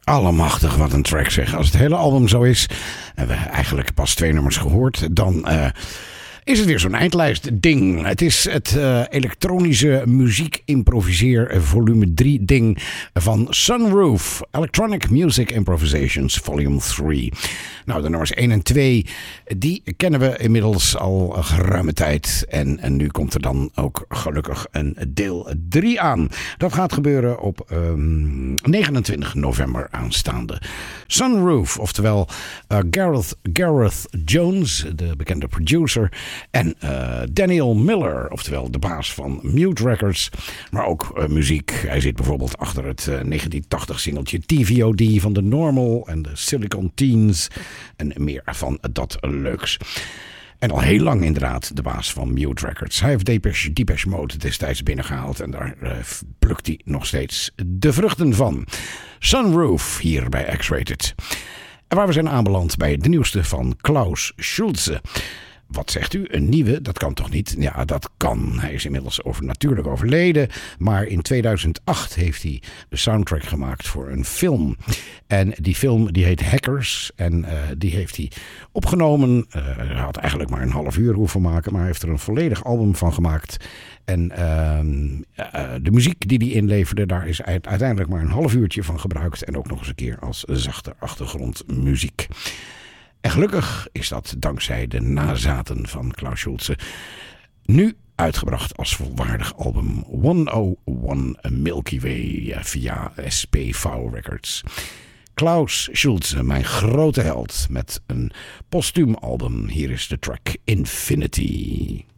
Allemachtig, wat een track zeg. Als het hele album zo is, en we eigenlijk pas 2 nummers gehoord, dan is het weer zo'n eindlijst ding. Het is het elektronische muziek improviseer volume 3 ding van Sunroof. Electronic Music Improvisations volume 3. Nou, de nummers 1 en 2, die kennen we inmiddels al geruime tijd. En nu komt er dan ook gelukkig een deel 3 aan. Dat gaat gebeuren op 29 november aanstaande. Sunroof, oftewel Gareth Jones, de bekende producer. En Daniel Miller, oftewel de baas van Mute Records. Maar ook muziek. Hij zit bijvoorbeeld achter het 1980 singeltje TVOD van The Normal en de Silicon Teens. En meer van dat leuks. En al heel lang inderdaad de baas van Mute Records. Hij heeft Depeche Mode destijds binnengehaald. En daar plukt hij nog steeds de vruchten van. Sunroof hier bij X-Rated. En waar we zijn aanbeland bij de nieuwste van Klaus Schulze. Wat zegt u? Een nieuwe? Dat kan toch niet? Ja, dat kan. Hij is inmiddels natuurlijk overleden. Maar in 2008 heeft hij de soundtrack gemaakt voor een film. En die film die heet Hackers. En die heeft hij opgenomen. Hij had eigenlijk maar een half uur hoeven maken. Maar hij heeft er een volledig album van gemaakt. En de muziek die hij inleverde, daar is uiteindelijk maar een half uurtje van gebruikt. En ook nog eens een keer als zachte achtergrondmuziek. En gelukkig is dat dankzij de nazaten van Klaus Schulze nu uitgebracht als volwaardig album 101 Milky Way via SPV Records. Klaus Schulze, mijn grote held, met een postuum album. Hier is de track Infinity.